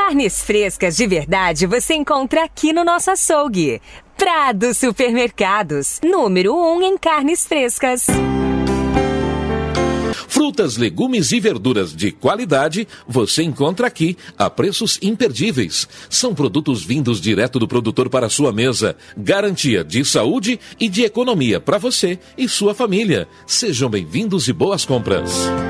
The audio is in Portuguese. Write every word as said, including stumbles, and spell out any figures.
Carnes frescas de verdade você encontra aqui no nosso açougue. Prado Supermercados, número um em carnes frescas. Frutas, legumes e verduras de qualidade você encontra aqui a preços imperdíveis. São produtos vindos direto do produtor para a sua mesa. Garantia de saúde e de economia para você e sua família. Sejam bem-vindos e boas compras.